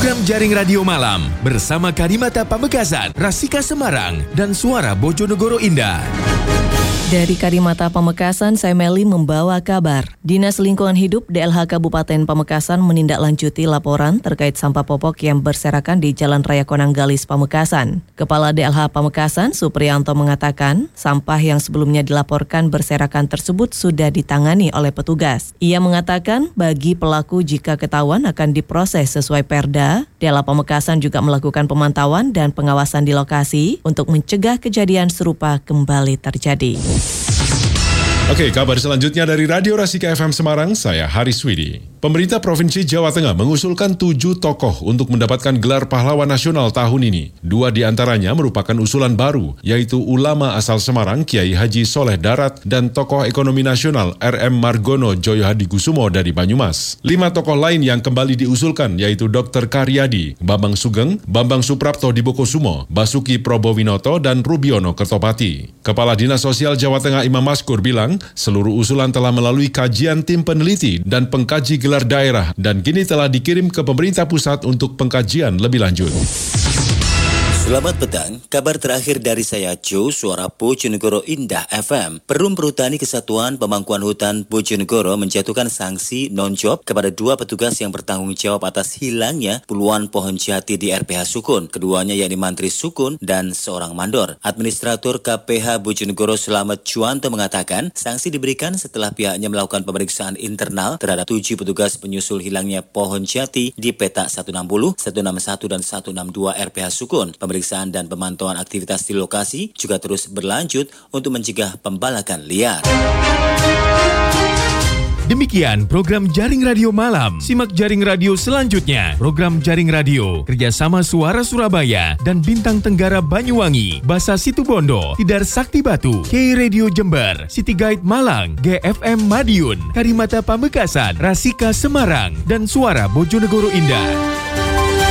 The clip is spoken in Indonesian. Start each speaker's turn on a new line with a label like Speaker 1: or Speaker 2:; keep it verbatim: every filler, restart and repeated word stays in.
Speaker 1: Program Jaring Radio Malam bersama Karimata Pamekasan, Rasika Semarang, dan Suara Bojonegoro Indah.
Speaker 2: Dari Karimata Pamekasan, saya Meli membawa kabar. Dinas Lingkungan Hidup D L H Kabupaten Pamekasan menindaklanjuti laporan terkait sampah popok yang berserakan di Jalan Raya Konanggalis, Pamekasan. Kepala D L H Pamekasan, Supriyanto, mengatakan sampah yang sebelumnya dilaporkan berserakan tersebut sudah ditangani oleh petugas. Ia mengatakan bagi pelaku jika ketahuan akan diproses sesuai Perda. D L H Pamekasan juga melakukan pemantauan dan pengawasan di lokasi untuk mencegah kejadian serupa kembali terjadi.
Speaker 3: Oke, kabar selanjutnya dari Radio Rasika F M Semarang, saya Haris Widi. Pemerintah Provinsi Jawa Tengah mengusulkan tujuh tokoh untuk mendapatkan gelar pahlawan nasional tahun ini. Dua di antaranya merupakan usulan baru, yaitu ulama asal Semarang Kiai Haji Soleh Darat dan tokoh ekonomi nasional R M Margono Joyo Hadikusumo dari Banyumas. Lima tokoh lain yang kembali diusulkan yaitu Dokter Karyadi, Bambang Sugeng, Bambang Suprapto Dibokosumo, Basuki Probowinoto, dan Rubiono Kertopati. Kepala Dinas Sosial Jawa Tengah Imam Maskur bilang, seluruh usulan telah melalui kajian tim peneliti dan pengkaji gelar daerah dan kini telah dikirim ke pemerintah pusat untuk pengkajian lebih lanjut.
Speaker 4: Selamat petang, kabar terakhir dari saya Jo, Suara Bojonegoro Indah F M. Perum Perhutani Kesatuan Pemangkuan Hutan Bojonegoro menjatuhkan sanksi non-job kepada dua petugas yang bertanggung jawab atas hilangnya puluhan pohon jati di R P H Sukun. Keduanya yakni Mantri Sukun dan seorang mandor. Administrator K P H Bojonegoro Slamet Juwanto mengatakan sanksi diberikan setelah pihaknya melakukan pemeriksaan internal terhadap tujuh petugas penyusul hilangnya pohon jati di petak seratus enam puluh, seratus enam puluh satu, dan seratus enam puluh dua R P H Sukun. Pemeriksaan dan pemantauan aktivitas di lokasi juga terus berlanjut untuk mencegah pembalakan liar.
Speaker 1: Demikian program Jaring Radio Malam. Simak Jaring Radio selanjutnya. Program Jaring Radio kerjasama Suara Surabaya dan Bintang Tenggara Banyuwangi, Basa Situbondo, Tidar Sakti Batu, K Radio Jember, City Guide Malang, G F M Madiun, Karimata Pamekasan, Rasika Semarang, dan Suara Bojonegoro Indah.